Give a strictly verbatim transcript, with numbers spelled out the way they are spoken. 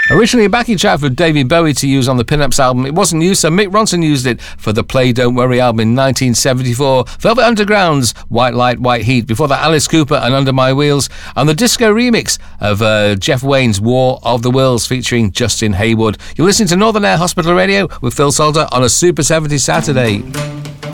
Originally a backing track for David Bowie to use on the Pin-Ups album, it wasn't used, so Mick Ronson used it for the Play Don't Worry album in nineteen seventy-four. Velvet Underground's White Light, White Heat, before that Alice Cooper and Under My Wheels, and the disco remix of uh, Jeff Wayne's War of the Worlds featuring Justin Hayward. You're listening to Northern Air Hospital Radio with Phil Salter on a Super seventies Saturday.